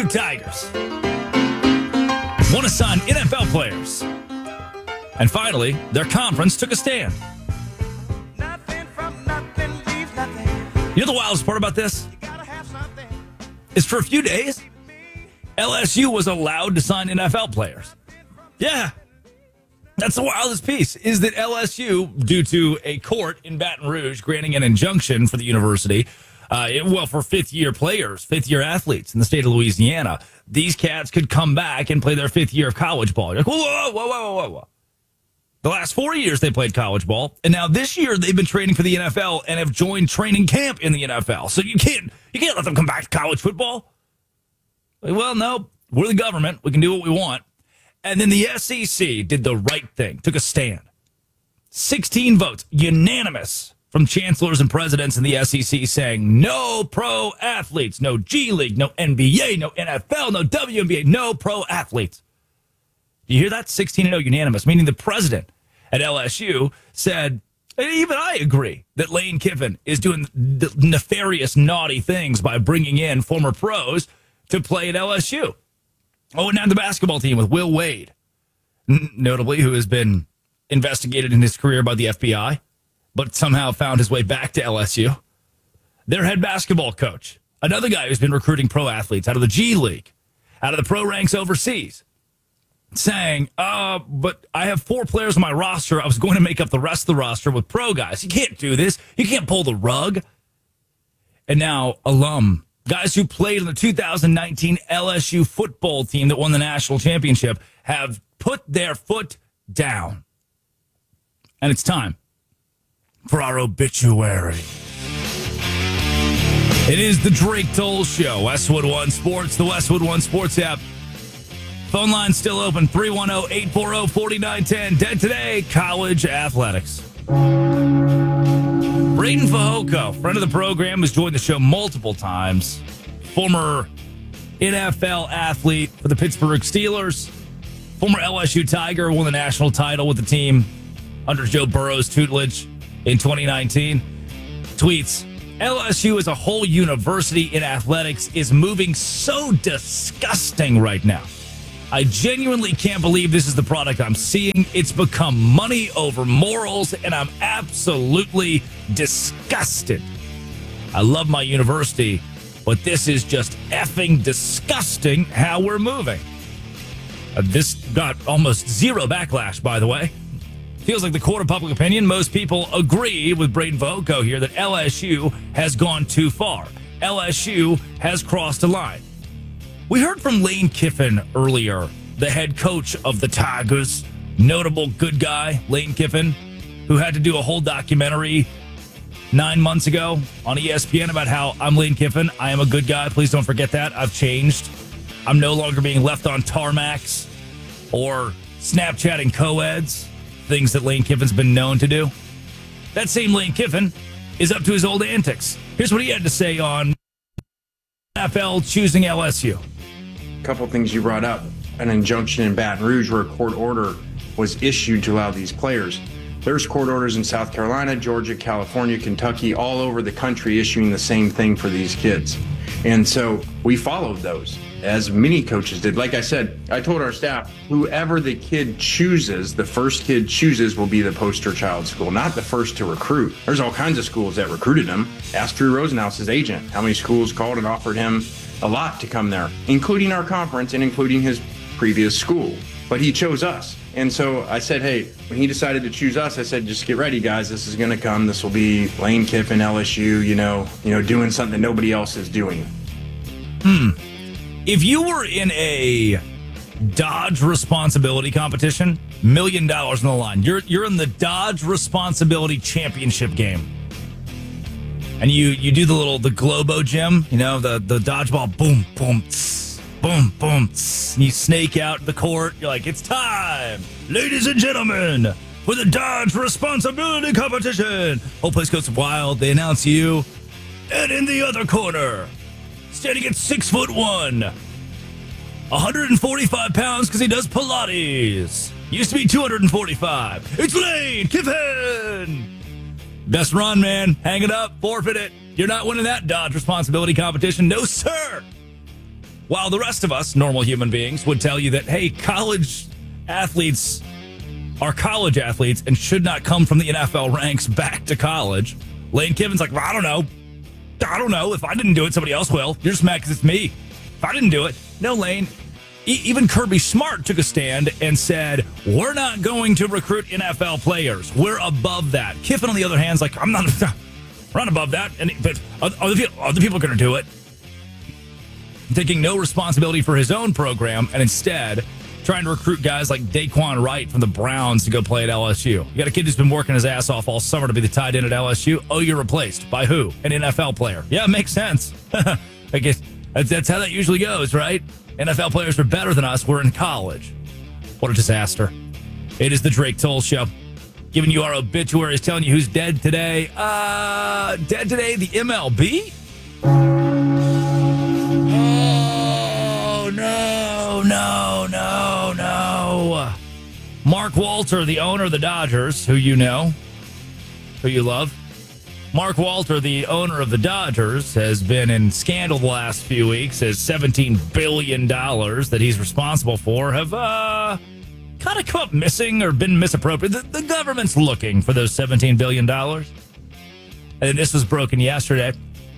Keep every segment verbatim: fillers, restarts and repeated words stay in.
U Tigers want to sign N F L players. And finally, their conference took a stand. Nothing from nothing leaves nothing. You know the wildest part about this? You gotta have something. Is for a few days, L S U was allowed to sign N F L players. Yeah. That's the wildest piece, is that L S U, due to a court in Baton Rouge granting an injunction for the university, uh, it, well, for fifth-year players, fifth-year athletes in the state of Louisiana, these cats could come back and play their fifth year of college ball. You're like, whoa, whoa, whoa, whoa, whoa, whoa. The last four years they played college ball, and now this year they've been training for the N F L and have joined training camp in the N F L. So you can't you can't let them come back to college football. Like, well, no, we're the government. We can do what we want. And then the S E C did the right thing, took a stand. sixteen votes, unanimous, from chancellors and presidents in the S E C saying no pro athletes, no G League, no N B A, no N F L, no W N B A, no pro athletes. You hear that? sixteen and oh unanimous, meaning the president at L S U said, even I agree that Lane Kiffin is doing nefarious, naughty things by bringing in former pros to play at L S U. Oh, and now the basketball team with Will Wade, n- notably, who has been investigated in his career by the F B I, but somehow found his way back to L S U. Their head basketball coach, another guy who's been recruiting pro athletes out of the G League, out of the pro ranks overseas, saying, uh, but I have four players on my roster. I was going to make up the rest of the roster with pro guys. You can't do this. You can't pull the rug. And now alum, guys who played on the two thousand nineteen L S U football team that won the national championship, have put their foot down. And it's time for our obituary. It is the Drake Toll Show, Westwood One Sports, the Westwood One Sports app. Phone line still open, three one zero, eight four zero, four nine one zero. Dead today, college athletics. Braden Fehoko, friend of the program, has joined the show multiple times. Former N F L athlete for the Pittsburgh Steelers. Former L S U Tiger, won the national title with the team under Joe Burrow's tutelage in twenty nineteen. Tweets, L S U as a whole university in athletics is moving so disgusting right now. I genuinely can't believe this is the product I'm seeing. It's become money over morals, and I'm absolutely disgusted. I love my university, but this is just effing disgusting how we're moving. Uh, this got almost zero backlash, by the way. Feels like the court of public opinion. Most people agree with Braden Fehoko here that L S U has gone too far. L S U has crossed a line. We heard from Lane Kiffin earlier, the head coach of the Tigers, notable good guy, Lane Kiffin, who had to do a whole documentary nine months ago on E S P N about how I'm Lane Kiffin. I am a good guy. Please don't forget that. I've changed. I'm no longer being left on tarmacs or Snapchatting co-eds, things that Lane Kiffin's been known to do. That same Lane Kiffin is up to his old antics. Here's what he had to say on N F L choosing L S U. Couple things you brought up. An injunction in Baton Rouge where a court order was issued to allow these players. There's court orders in South Carolina, Georgia, California, Kentucky, all over the country issuing the same thing for these kids. And so we followed those, as many coaches did. Like I said, I told our staff, whoever the kid chooses, the first kid chooses will be the poster child school, not the first to recruit. There's all kinds of schools that recruited him. Ask Drew Rosenhaus, his agent, how many schools called and offered him a lot to come there, including our conference and including his previous school. But he chose us. And so I said, hey, when he decided to choose us, I said, just get ready, guys. This is going to come. This will be Lane Kiffin, L S U, you know, you know, doing something nobody else is doing. Hmm. If you were in a Dodge responsibility competition, million dollars on the line. You're you're in the Dodge responsibility championship game. And you, you do the little, the Globo gym, you know, the, the dodgeball, boom, boom, tss, boom, boom, tss, and you snake out the court. You're like, it's time, ladies and gentlemen, for the Dodge responsibility competition. Whole place goes wild. They announce you. And in the other corner, standing at six foot one, one hundred forty-five pounds because he does Pilates. Used to be two hundred forty-five. It's Lane Kiffin. Best run, man. Hang it up. Forfeit it. You're not winning that Dodge responsibility competition. No, sir. While the rest of us, normal human beings, would tell you that, hey, college athletes are college athletes and should not come from the N F L ranks back to college. Lane Kiffin's like, well, I don't know. I don't know. If I didn't do it, somebody else will. You're just mad because it's me. If I didn't do it. No, Lane. E- even Kirby Smart took a stand and said, we're not going to recruit N F L players. We're above that. Kiffin, on the other hand, is like, I'm not, we're not above that. And but other people, other people are going to do it. Taking no responsibility for his own program and instead trying to recruit guys like Daquan Wright from the Browns to go play at L S U. You got a kid who's been working his ass off all summer to be the tight end at L S U. Oh, you're replaced. By who? An N F L player. Yeah, it makes sense. I guess that's, that's how that usually goes, right? N F L players are better than us. We're in college. What a disaster. It is the Drake Toll Show. Giving you our obituaries, telling you who's dead today. Uh, dead today, the M L B? Oh, no, no, no, no. Mark Walter, the owner of the Dodgers, who you know, who you love. Mark Walter, the owner of the Dodgers, has been in scandal the last few weeks as seventeen billion dollars that he's responsible for have uh, kind of come up missing or been misappropriated. The, the government's looking for those seventeen billion dollars. And this was broken yesterday.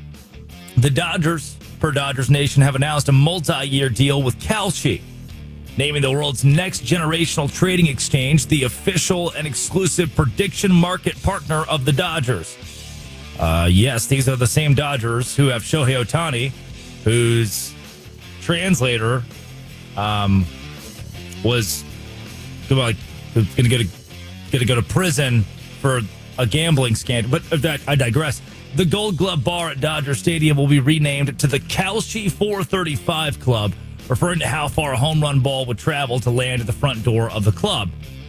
The Dodgers, per Dodgers Nation, have announced a multi-year deal with Kalshi, naming the world's next generational trading exchange the official and exclusive prediction market partner of the Dodgers. Uh, yes, these are the same Dodgers who have Shohei Ohtani, whose translator um, was like going to get going to go to prison for a gambling scandal. But that, I digress. The Gold Glove Bar at Dodger Stadium will be renamed to the Kalshi four thirty-five Club, referring to how far a home run ball would travel to land at the front door of the club.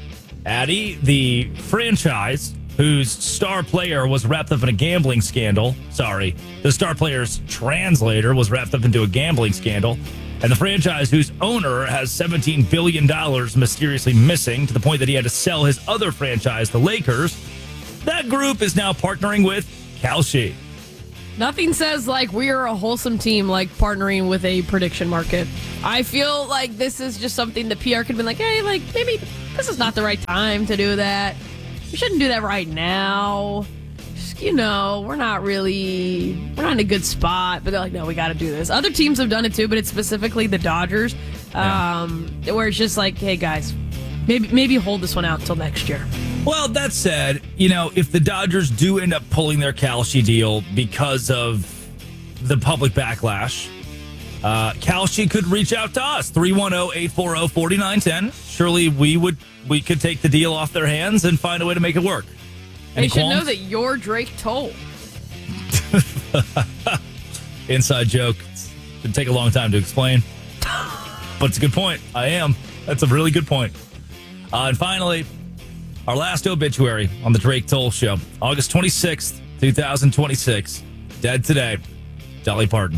Addy, the franchise whose star player was wrapped up in a gambling scandal. Sorry, the star player's translator was wrapped up into a gambling scandal. And the franchise whose owner has seventeen billion dollars mysteriously missing to the point that he had to sell his other franchise, the Lakers. That group is now partnering with Kalshi. Nothing says like we are a wholesome team like partnering with a prediction market. I feel like this is just something the P R could have been like, hey, like maybe this is not the right time to do that. We shouldn't do that right now. Just, you know, we're not really, we're not in a good spot. But they're like, no, we got to do this. Other teams have done it too, but it's specifically the Dodgers, um, yeah. where it's just like, hey, guys, maybe maybe hold this one out until next year. Well, that said, you know, if the Dodgers do end up pulling their Kalshi deal because of the public backlash, uh, Kalshi could reach out to us, three one zero, eight four zero, four nine one zero. Surely we would we could take the deal off their hands and find a way to make it work. Any they should qualms? know that you're Drake Toll. Inside joke. It's going to take a long time to explain. But it's a good point. I am. That's a really good point. Uh, and finally, our last obituary on the Drake Toll Show. August twenty-sixth, twenty twenty-six. Dead today. Dolly Parton.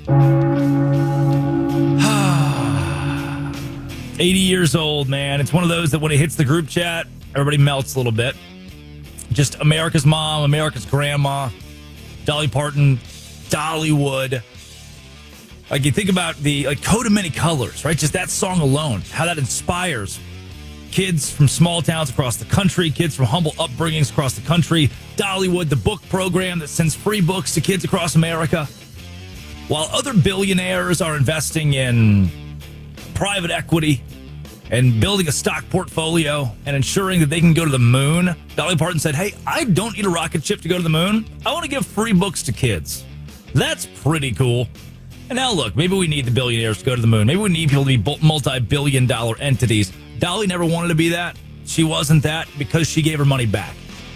eighty years old, man. It's one of those that when it hits the group chat, everybody melts a little bit. Just America's mom, America's grandma, Dolly Parton, Dollywood. Like you think about the like Coat of Many Colors, right? Just that song alone, how that inspires kids from small towns across the country, kids from humble upbringings across the country. Dollywood, the book program that sends free books to kids across America. While other billionaires are investing in private equity and building a stock portfolio and ensuring that they can go to the moon, Dolly Parton said, hey, I don't need a rocket ship to go to the moon. I want to give free books to kids. That's pretty cool. And now look, maybe we need the billionaires to go to the moon. Maybe we need people to be multi-billion dollar entities. Dolly never wanted to be that. She wasn't that because she gave her money back.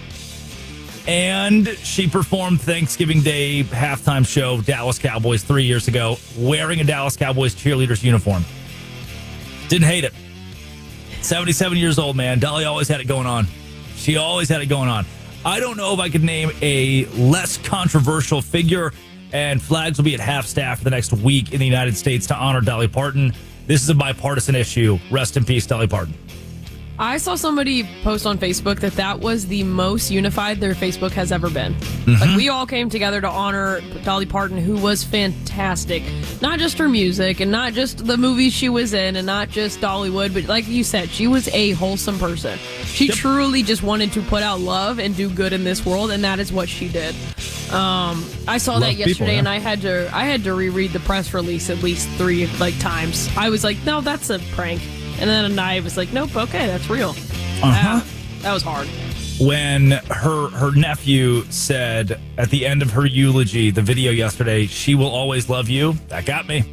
And she performed Thanksgiving Day halftime show, Dallas Cowboys, three years ago, wearing a Dallas Cowboys cheerleader's uniform. Didn't hate it. seventy-seven years old, man. Dolly always had it going on. She always had it going on. I don't know if I could name a less controversial figure, and flags will be at half-staff for the next week in the United States to honor Dolly Parton. This is a bipartisan issue. Rest in peace, Dolly Parton. I saw somebody post on Facebook that that was the most unified their Facebook has ever been. Mm-hmm. Like, we all came together to honor Dolly Parton, who was fantastic. Not just her music and not just the movies she was in and not just Dollywood, but like you said, she was a wholesome person. She Yep. truly just wanted to put out love and do good in this world, and that is what she did. Um, I saw Love that people, yesterday, yeah. and I had to I had to reread the press release at least three like times. I was like, no, that's a prank. And then I was like, nope, okay, that's real. Uh-huh. That, that was hard. When her her nephew said at the end of her eulogy, the video yesterday, "She will always love you," that got me.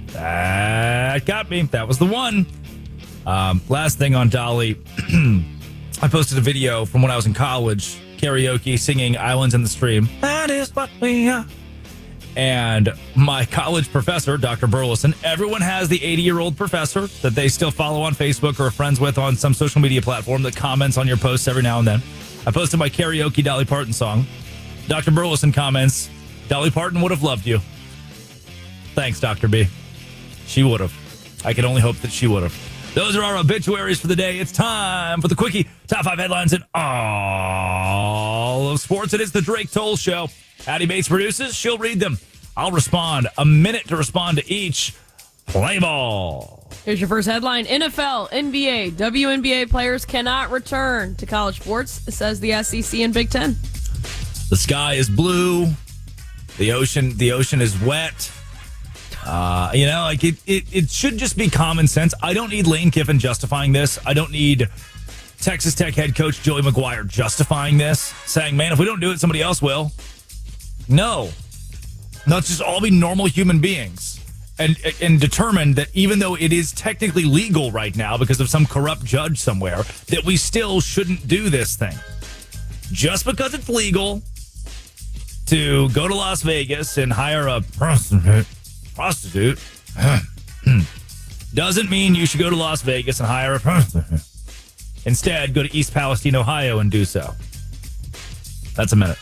That got me. That was the one. Um, last thing on Dolly, I posted a video from when I was in college, karaoke, singing "Islands in the Stream." That is what we are. And my college professor, Doctor Burleson, everyone has the eighty-year-old professor that they still follow on Facebook or are friends with on some social media platform that comments on your posts every now and then. I posted my karaoke Dolly Parton song. Doctor Burleson comments, "Dolly Parton would have loved you." Thanks, Doctor B. She would have. I can only hope that she would have. Those are our obituaries for the day. It's time for the Quickie Top five Headlines in all of sports. It is the Drake Toll Show. Addie Bates produces. She'll read them. I'll respond. A minute to respond to each. Play ball. Here's your first headline. N F L, N B A, W N B A players cannot return to college sports, says the S E C and Big Ten. The sky is blue. The ocean, the ocean is wet. Uh, you know, like it, it, it should just be common sense. I don't need Lane Kiffin justifying this. I don't need Texas Tech head coach Joey McGuire justifying this, saying, man, if we don't do it, somebody else will. No. Let's just all be normal human beings and and determine that even though it is technically legal right now because of some corrupt judge somewhere, that we still shouldn't do this thing. Just because it's legal to go to Las Vegas and hire a prostitute, prostitute doesn't mean you should go to Las Vegas and hire a prostitute. Instead, go to East Palestine, Ohio and do so. That's a minute.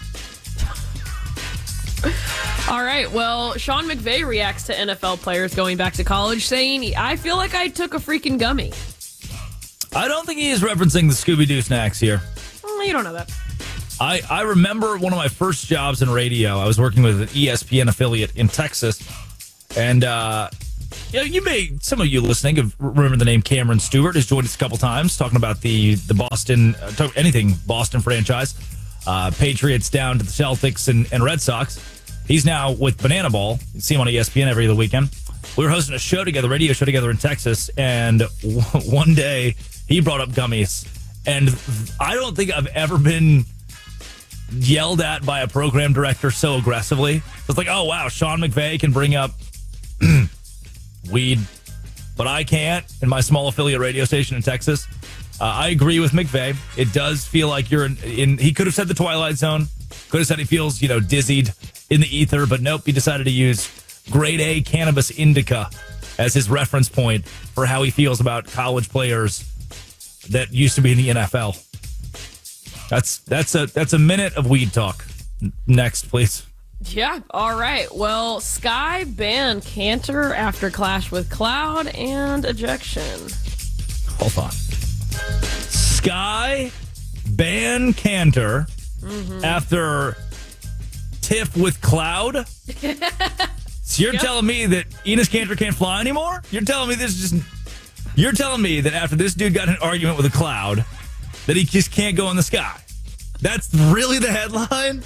All right, well, Sean McVay reacts to N F L players going back to college, saying, I feel like I took a freaking gummy. I don't think he is referencing the Scooby-Doo snacks here. Well, you don't know that. I, I remember one of my first jobs in radio. I was working with an E S P N affiliate in Texas. And, uh, you know, you may, some of you listening have remember the name Cameron Stewart has joined us a couple times talking about the, the Boston, uh, anything Boston franchise, uh, Patriots down to the Celtics and, and Red Sox. He's now with Banana Ball. You see him on E S P N every other weekend. We were hosting a show together, radio show together in Texas, and w- one day he brought up gummies. And I don't think I've ever been yelled at by a program director so aggressively. It's like, oh, wow, Sean McVay can bring up weed, but I can't in my small affiliate radio station in Texas. Uh, I agree with McVay. It does feel like you're in, in, he could have said the Twilight Zone, could have said he feels, you know, dizzied in the ether, but nope, he decided to use grade A cannabis indica as his reference point for how he feels about college players that used to be in the N F L. That's that's a that's a minute of weed talk. Next, please. Yeah, all right. Well, Sky banned Cantor after clash with Cloud and ejection. Hold on. Sky ban Cantor mm-hmm. after tiff with Cloud. So you're yep. telling me that Enes Cantor can't fly anymore? You're telling me this is just. You're telling me that after this dude got in an argument with a cloud, that he just can't go in the sky. That's really the headline?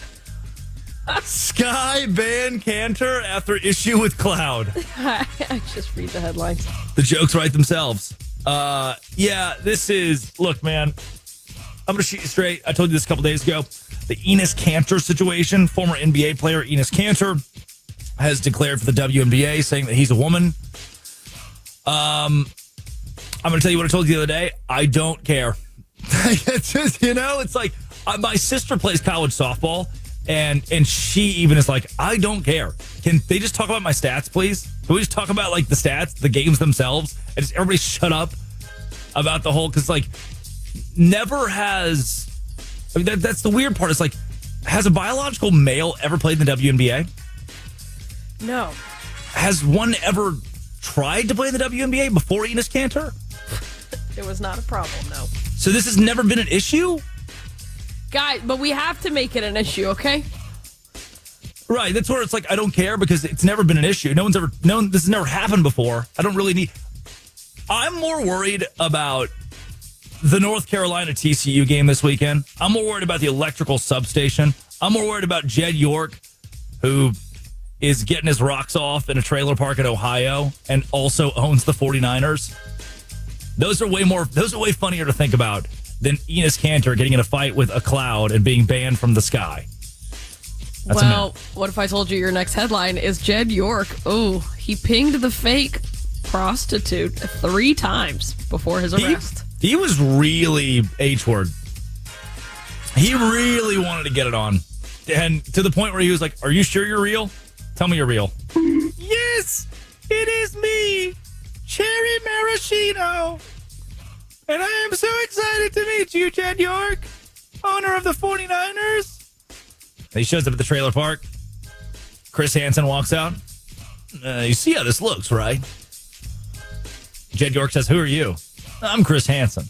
Sky ban Cantor after issue with cloud. I just read the headlines. The jokes write themselves. Uh, yeah, this is, look, man, I'm going to shoot you straight. I told you this a couple days ago. The Enes Cantor situation, former N B A player Enes Cantor has declared for the W N B A, saying that he's a woman. Um... I'm going to tell you what I told you the other day. I don't care. It's just, you know, it's like uh, my sister plays college softball, and and she even is like, I don't care. Can they just talk about my stats, please? Can we just talk about, like, the stats, the games themselves, and just everybody shut up about the whole, because, like, never has, I mean, that, that's the weird part. It's like, has a biological male ever played in the W N B A? No. Has one ever tried to play in the W N B A before Enes Cantor? It was not a problem, no. So this has never been an issue? Guy, but we have to make it an issue, okay? Right, that's where it's like, I don't care because it's never been an issue. No one's ever, no one, this has never happened before. I don't really need, I'm more worried about the North Carolina T C U game this weekend. I'm more worried about the electrical substation. I'm more worried about Jed York, who is getting his rocks off in a trailer park in Ohio and also owns the 49ers. Those are way more, those are way funnier to think about than Enes Kanter getting in a fight with a cloud and being banned from the sky. That's well, what if I told you your next headline is Jed York? Oh, he pinged the fake prostitute three times before his arrest. He, he was really H-word. He really wanted to get it on. And to the point where he was like, are you sure you're real? Tell me you're real. Yes, it is me, Cherry Maraschino. And I am so excited to meet you, Jed York, owner of the 49ers. He shows up at the trailer park. Chris Hansen walks out. Uh, you see how this looks, right? Jed York says, who are you? I'm Chris Hansen.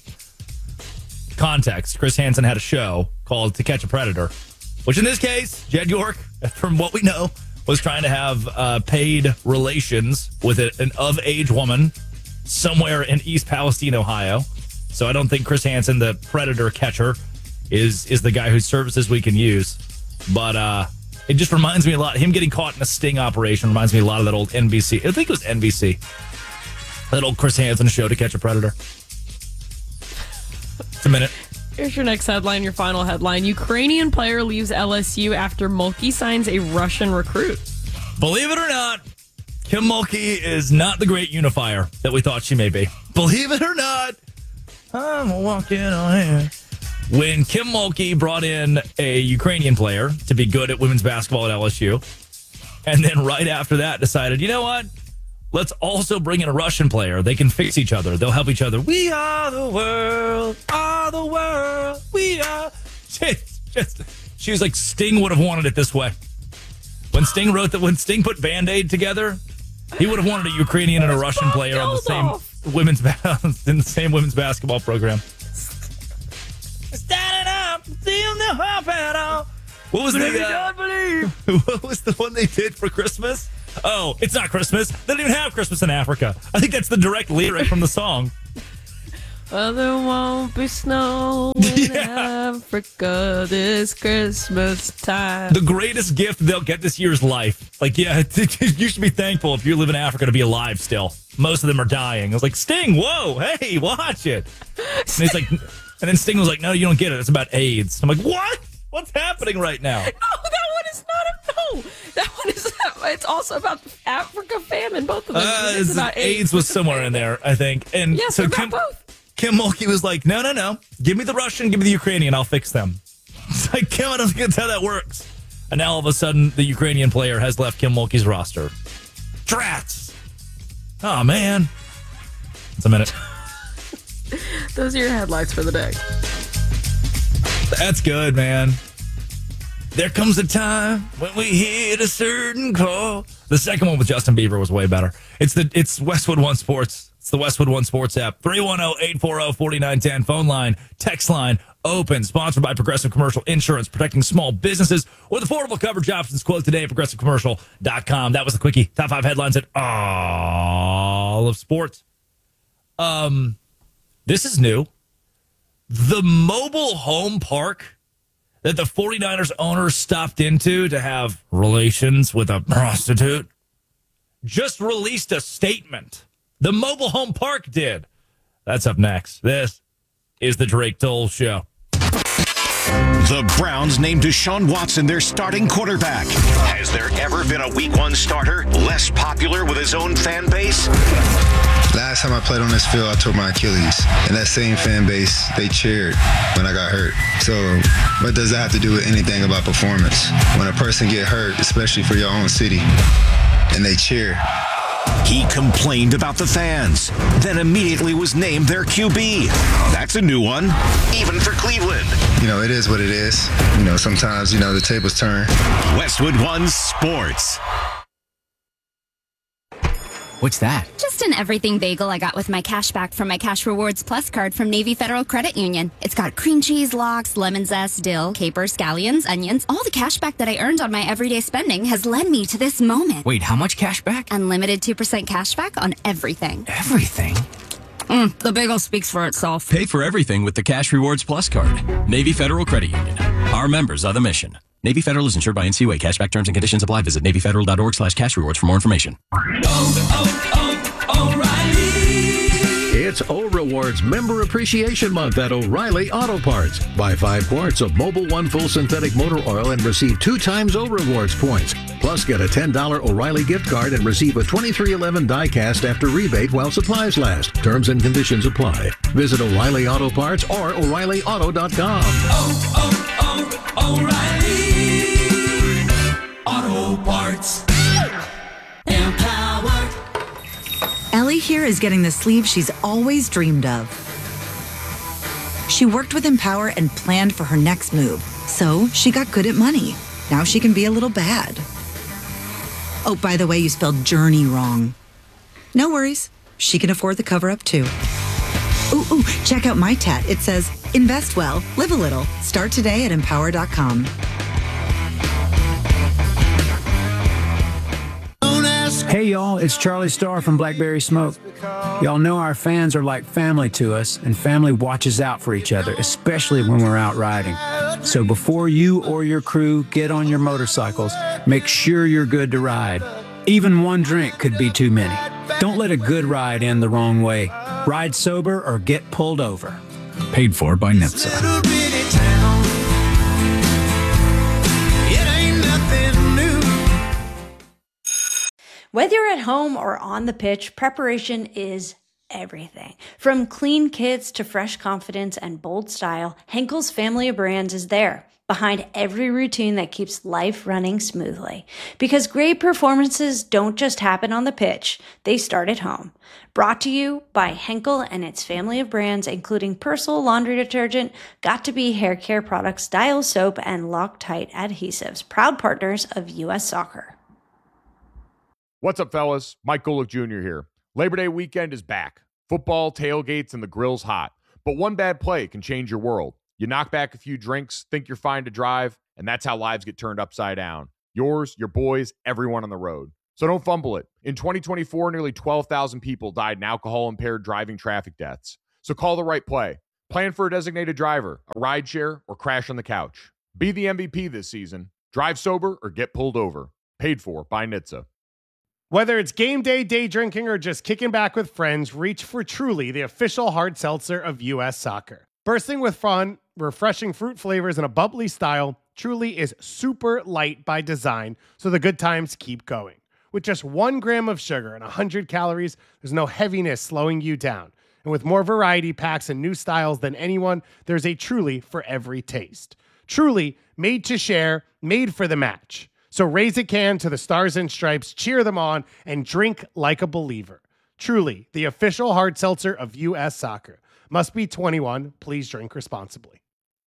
Context, Chris Hansen had a show called To Catch a Predator, which in this case, Jed York, from what we know, was trying to have uh, paid relations with a, an of-age woman somewhere in East Palestine, Ohio. So I don't think Chris Hansen, the predator catcher, is is the guy whose services we can use. But uh, it just reminds me a lot. Him getting caught in a sting operation reminds me a lot of that old N B C. I think it was N B C. That old Chris Hansen show, To Catch a Predator. It's a minute. Here's your next headline, your final headline. Ukrainian player leaves L S U after Mulkey signs a Russian recruit. Believe it or not, Kim Mulkey is not the great unifier that we thought she may be. Believe it or not, I'm walking on air. When Kim Mulkey brought in a Ukrainian player to be good at women's basketball at L S U, and then right after that decided, you know what? Let's also bring in a Russian player. They can fix each other. They'll help each other. We are the world, are the world, we are. Just, just, she was like, Sting would have wanted it this way. When Sting wrote that, when Sting put Band-Aid together, he would have wanted a Ukrainian and a Russian player on the same women's in the same women's basketball program. Standing up, still no help at all. What was the uh, what was the one they did for Christmas? Oh, it's not Christmas. They don't even have Christmas in Africa. I think that's the direct lyric from the song. Well, there won't be snow in yeah. Africa this Christmas time. The greatest gift they'll get this year is life. Like, yeah, you should be thankful if you live in Africa to be alive still. Most of them are dying. I was like, Sting, whoa, hey, watch it. And he's like, and then Sting was like, no, you don't get it. It's about AIDS. I'm like, what? What's happening right now? No, that one is not a no. That one is. It's also about Africa famine. Both of them. Uh, it is about AIDS. AIDS was somewhere in there, I think. And yes, so about Kim, both. Kim Mulkey was like, no, no, no. Give me the Russian, give me the Ukrainian. I'll fix them. It's like, Kim, I don't think that's how that works. And now all of a sudden, the Ukrainian player has left Kim Mulkey's roster. Drats. Oh man. It's a minute. Those are your headlines for the day. That's good, man. There comes a time when we hit a certain call. The second one with Justin Bieber was way better. It's the it's Westwood One Sports. It's the Westwood One Sports app. three one zero, eight four zero, four nine one zero. Phone line, text line, open. Sponsored by Progressive Commercial Insurance, protecting small businesses with affordable coverage options. Quote today at progressive commercial dot com. That was the quickie. Top five headlines at all of sports. Um, this is new. The mobile home park that the 49ers owner stopped into to have relations with a prostitute just released a statement. The mobile home park did. That's up next. This is the Drake Toll Show. The Browns named Deshaun Watson their starting quarterback. Has there ever been a week one starter less popular with his own fan base? Last time I played on this field, I tore my Achilles. And that same fan base, they cheered when I got hurt. So what does that have to do with anything about performance? When a person get hurt, especially for your own city, and they cheer. He complained about the fans, then immediately was named their Q B. That's a new one, even for Cleveland. You know, it is what it is. You know, sometimes, you know, the tables turn. Westwood One Sports. What's that? Just an everything bagel I got with my cash back from my Cash Rewards Plus card from Navy Federal Credit Union. It's got cream cheese, lox, lemon zest, dill, capers, scallions, onions. All the cash back that I earned on my everyday spending has led me to this moment. Wait, how much cash back? Unlimited two percent cash back on everything. Everything? Mm, the bagel speaks for itself. Pay for everything with the Cash Rewards Plus card. Navy Federal Credit Union. Our members are the mission. Navy Federal is insured by N C U A. Cashback terms and conditions apply. Visit NavyFederal.org slash cash rewards for more information. Oh, oh, O'Reilly! It's O Rewards Member Appreciation Month at O'Reilly Auto Parts. Buy five quarts of Mobil One Full Synthetic Motor Oil and receive two times O Rewards points. Plus, get a ten dollars O'Reilly gift card and receive a twenty-three eleven die-cast after rebate while supplies last. Terms and conditions apply. Visit O'Reilly Auto Parts or O'Reilly Auto dot com. Oh, oh, oh, O'Reilly Auto Parts. Empower. Ellie here is getting the sleeve she's always dreamed of. She worked with Empower and planned for her next move, so she got good at money. Now she can be a little bad. Oh, by the way, you spelled journey wrong. No worries. She can afford the cover-up, too. Ooh, ooh, check out my tat. It says, invest well, live a little. Start today at empower dot com. Hey, y'all, it's Charlie Starr from Blackberry Smoke. Y'all know our fans are like family to us, and family watches out for each other, especially when we're out riding. So before you or your crew get on your motorcycles, make sure you're good to ride. Even one drink could be too many. Don't let a good ride end the wrong way. Ride sober or get pulled over. Paid for by N H T S A. Whether you're at home or on the pitch, preparation is everything. From clean kits to fresh confidence and bold style, Henkel's family of brands is there, behind every routine that keeps life running smoothly. Because great performances don't just happen on the pitch, they start at home. Brought to you by Henkel and its family of brands, including Persil laundry detergent, Got2b hair care products, Dial soap, and Loctite adhesives, proud partners of U S Soccer. What's up, fellas? Mike Golick Junior here. Labor Day weekend is back. Football, tailgates, and the grill's hot. But one bad play can change your world. You knock back a few drinks, think you're fine to drive, and that's how lives get turned upside down. Yours, your boys, everyone on the road. So don't fumble it. In twenty twenty-four, nearly twelve thousand people died in alcohol-impaired driving traffic deaths. So call the right play. Plan for a designated driver, a rideshare, or crash on the couch. Be the M V P this season. Drive sober or get pulled over. Paid for by N H T S A. Whether it's game day, day drinking, or just kicking back with friends, reach for Truly, the official hard seltzer of U S Soccer. Bursting with fun, refreshing fruit flavors, and a bubbly style, Truly is super light by design, so the good times keep going. With just one gram of sugar and one hundred calories, there's no heaviness slowing you down. And with more variety packs and new styles than anyone, there's a Truly for every taste. Truly, made to share, made for the match. So raise a can to the Stars and Stripes, cheer them on, and drink like a believer. Truly, the official hard seltzer of U S Soccer. Must be twenty-one. Please drink responsibly.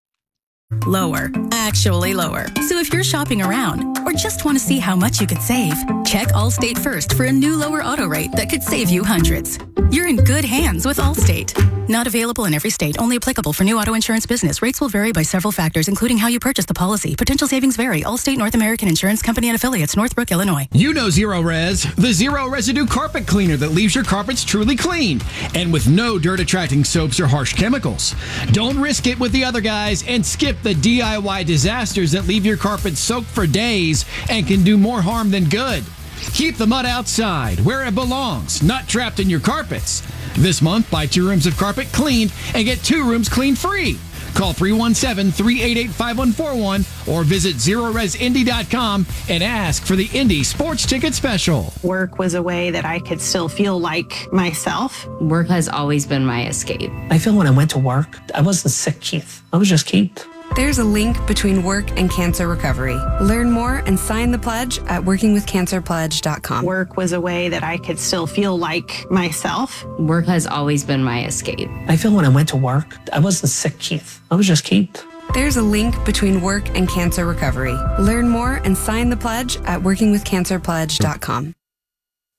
Lower. Actually lower. So if you're shopping around or just want to see how much you could save, check Allstate first for a new lower auto rate that could save you hundreds. You're in good hands with Allstate. Not available in every state. Only applicable for new auto insurance business. Rates will vary by several factors, including how you purchase the policy. Potential savings vary. Allstate North American Insurance Company and Affiliates, Northbrook, Illinois. You know Zero Res, the zero residue carpet cleaner that leaves your carpets truly clean and with no dirt-attracting soaps or harsh chemicals. Don't risk it with the other guys and skip the D I Y disasters that leave your carpet soaked for days and can do more harm than good. Keep the mud outside, where it belongs, not trapped in your carpets. This month, buy two rooms of carpet cleaned and get two rooms clean free. Call three one seven, three eight eight, five one four one or visit zero res indy dot com and ask for the Indy Sports Ticket Special. Work was a way that I could still feel like myself. Work has always been my escape. I feel when I went to work, I wasn't sick, Keith. I was just Keith. There's a link between work and cancer recovery. Learn more and sign the pledge at working with cancer pledge dot com. Work was a way that I could still feel like myself. Work has always been my escape. I feel when I went to work, I wasn't sick, Keith. I was just Keith. There's a link between work and cancer recovery. Learn more and sign the pledge at working with cancer pledge dot com.